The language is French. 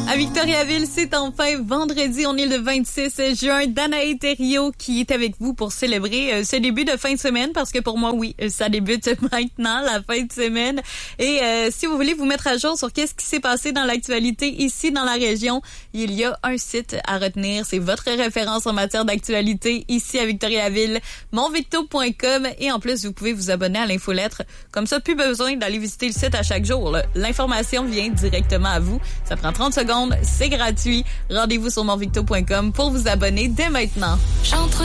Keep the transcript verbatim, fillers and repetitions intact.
À Victoriaville, c'est enfin vendredi. On est le vingt-six juin. Danae Thériault qui est avec vous pour célébrer euh, ce début de fin de semaine parce que pour moi, oui, ça débute maintenant, la fin de semaine. Et euh, si vous voulez vous mettre à jour sur qu'est-ce qui s'est passé dans l'actualité ici dans la région, il y a un site à retenir. C'est votre référence en matière d'actualité ici à Victoriaville, mon victo point com. Et en plus, vous pouvez vous abonner à l'infolettre. Comme ça, plus besoin d'aller visiter le site à chaque jour, là. L'information vient directement à vous. Ça prend trente secondes. C'est gratuit. Rendez-vous sur mon victo point com pour vous abonner dès maintenant. J'entre